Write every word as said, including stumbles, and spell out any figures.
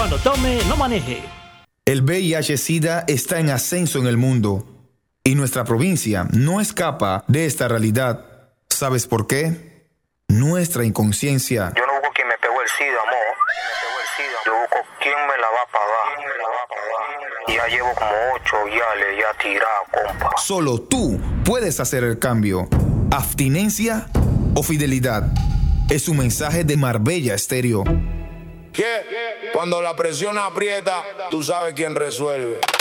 Cuando tome, no maneje. El V I H-Sida está en ascenso en el mundo y nuestra provincia no escapa de esta realidad. ¿Sabes por qué? Nuestra inconsciencia. Yo no busco quien me pegó el SIDA, amor. Me pegó el SIDA. Yo busco quién me la va a pagar. ¿Quién me la va a pagar? Ya llevo como ocho viales ya tirado, compa. Solo tú puedes hacer el cambio. Abstinencia o fidelidad. Es un mensaje de Marbella Estéreo. ¿Qué? Cuando la presión aprieta, tú sabes quién resuelve.